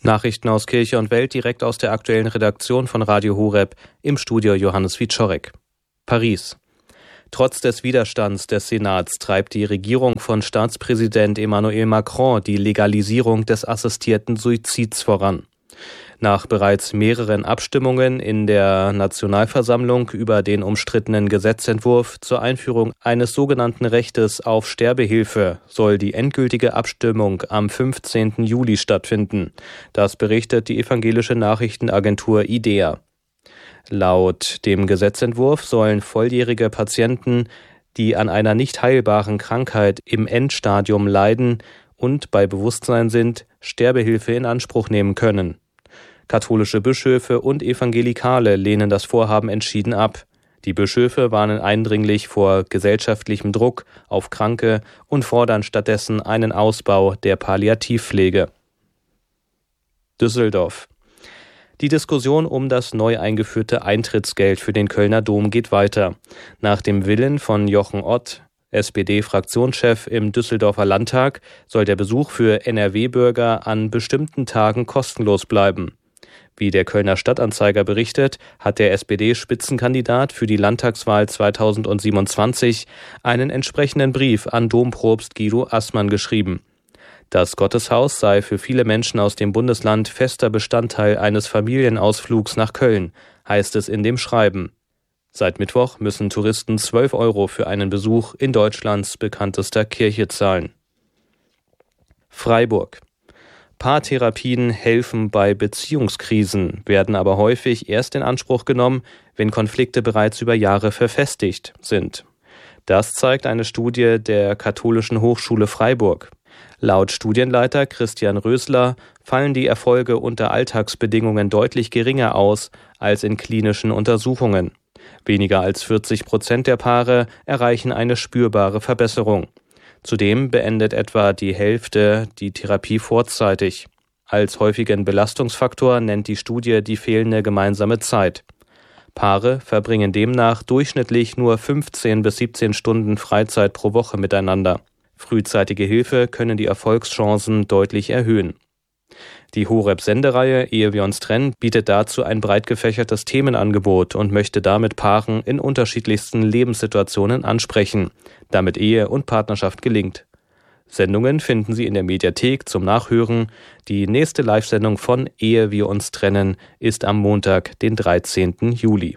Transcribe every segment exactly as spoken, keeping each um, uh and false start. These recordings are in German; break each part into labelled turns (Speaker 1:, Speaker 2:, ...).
Speaker 1: Nachrichten aus Kirche und Welt direkt aus der aktuellen Redaktion von Radio Horeb, im Studio Johannes Wieczorek. Paris. Trotz des Widerstands des Senats treibt die Regierung von Staatspräsident Emmanuel Macron die Legalisierung des assistierten Suizids voran. Nach bereits mehreren Abstimmungen in der Nationalversammlung über den umstrittenen Gesetzentwurf zur Einführung eines sogenannten Rechtes auf Sterbehilfe soll die endgültige Abstimmung am fünfzehnten Juli stattfinden. Das berichtet die evangelische Nachrichtenagentur IDEA. Laut dem Gesetzentwurf sollen volljährige Patienten, die an einer nicht heilbaren Krankheit im Endstadium leiden und bei Bewusstsein sind, Sterbehilfe in Anspruch nehmen können. Katholische Bischöfe und Evangelikale lehnen das Vorhaben entschieden ab. Die Bischöfe warnen eindringlich vor gesellschaftlichem Druck auf Kranke und fordern stattdessen einen Ausbau der Palliativpflege. Düsseldorf. Die Diskussion um das neu eingeführte Eintrittsgeld für den Kölner Dom geht weiter. Nach dem Willen von Jochen Ott, S P D-Fraktionschef im Düsseldorfer Landtag, soll der Besuch für N R W-Bürger an bestimmten Tagen kostenlos bleiben. Wie der Kölner Stadtanzeiger berichtet, hat der S P D-Spitzenkandidat für die Landtagswahl zweitausendsiebenundzwanzig einen entsprechenden Brief an Dompropst Guido Assmann geschrieben. Das Gotteshaus sei für viele Menschen aus dem Bundesland fester Bestandteil eines Familienausflugs nach Köln, heißt es in dem Schreiben. Seit Mittwoch müssen Touristen zwölf Euro für einen Besuch in Deutschlands bekanntester Kirche zahlen. Freiburg. Paartherapien helfen bei Beziehungskrisen, werden aber häufig erst in Anspruch genommen, wenn Konflikte bereits über Jahre verfestigt sind. Das zeigt eine Studie der Katholischen Hochschule Freiburg. Laut Studienleiter Christian Rösler fallen die Erfolge unter Alltagsbedingungen deutlich geringer aus als in klinischen Untersuchungen. Weniger als vierzig Prozent der Paare erreichen eine spürbare Verbesserung. Zudem beendet etwa die Hälfte die Therapie vorzeitig. Als häufigen Belastungsfaktor nennt die Studie die fehlende gemeinsame Zeit. Paare verbringen demnach durchschnittlich nur fünfzehn bis siebzehn Stunden Freizeit pro Woche miteinander. Frühzeitige Hilfe können die Erfolgschancen deutlich erhöhen. Die Horeb-Sendereihe Ehe wir uns trennen bietet dazu ein breit gefächertes Themenangebot und möchte damit Paaren in unterschiedlichsten Lebenssituationen ansprechen, damit Ehe und Partnerschaft gelingt. Sendungen finden Sie in der Mediathek zum Nachhören. Die nächste Live-Sendung von Ehe wir uns trennen ist am Montag, den dreizehnten Juli.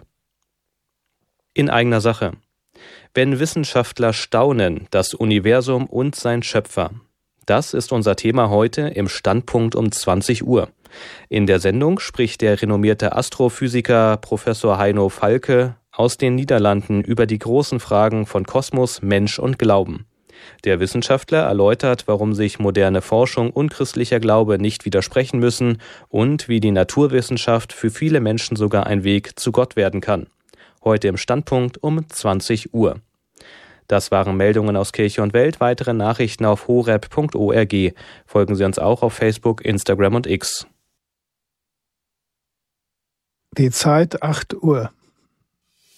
Speaker 1: In eigener Sache. Wenn Wissenschaftler staunen, das Universum und sein Schöpfer. Das ist unser Thema heute im Standpunkt um zwanzig Uhr. In der Sendung spricht der renommierte Astrophysiker Professor Heino Falke aus den Niederlanden über die großen Fragen von Kosmos, Mensch und Glauben. Der Wissenschaftler erläutert, warum sich moderne Forschung und christlicher Glaube nicht widersprechen müssen und wie die Naturwissenschaft für viele Menschen sogar ein Weg zu Gott werden kann. Heute im Standpunkt um zwanzig Uhr. Das waren Meldungen aus Kirche und Welt. Weitere Nachrichten auf horeb punkt org. Folgen Sie uns auch auf Facebook, Instagram und X.
Speaker 2: Die Zeit acht Uhr.